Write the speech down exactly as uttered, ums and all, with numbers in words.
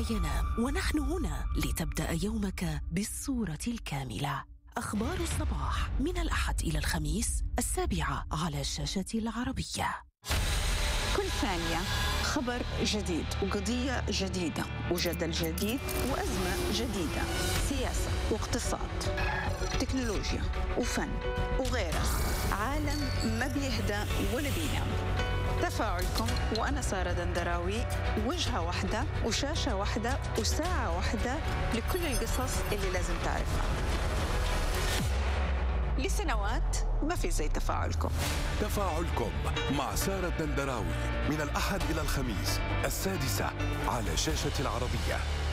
ينام، ونحن هنا لتبدأ يومك بالصورة الكاملة. أخبار الصباح من الأحد إلى الخميس السابعة على الشاشة العربية. كل ثانية خبر جديد وقضية جديدة وجدل جديد وأزمة جديدة، سياسة واقتصاد، تكنولوجيا وفن وغيرها. عالم ما بيهدى ولا بينام. تفاعلكم وأنا سارة دندراوي، وجهة واحدة وشاشة واحدة وساعة واحدة لكل القصص اللي لازم تعرفها. لسنوات ما في زي تفاعلكم. تفاعلكم مع سارة الدندراوي من الأحد إلى الخميس السادسة على شاشة العربية.